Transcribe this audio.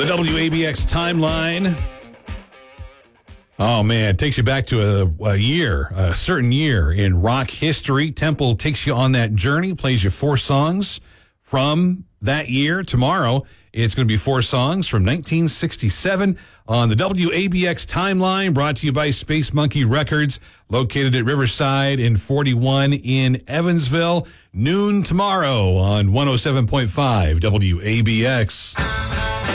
The WABX timeline. Oh, man, it takes you back to a certain year in rock history. Temple takes you on that journey, plays you 4 songs from that year. Tomorrow, it's going to be 4 songs from 1967 on the WABX timeline, brought to you by Space Monkey Records, located at Riverside and 41 in Evansville. Noon tomorrow on 107.5 WABX.